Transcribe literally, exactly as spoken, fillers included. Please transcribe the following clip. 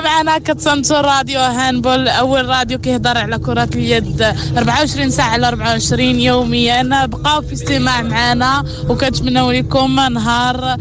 معنا كتصنتو راديو هانبول، أول راديو كيهضر على كرة اليد أربعة وعشرين ساعة على أربعة وعشرين يوميا. بقاو في استماع معنا وكنتمنوا لكم نهار